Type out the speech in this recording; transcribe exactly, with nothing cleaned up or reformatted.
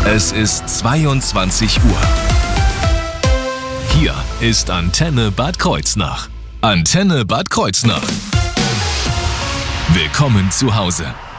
Es ist zweiundzwanzig Uhr. Hier ist Antenne Bad Kreuznach. Antenne Bad Kreuznach. Willkommen zu Hause.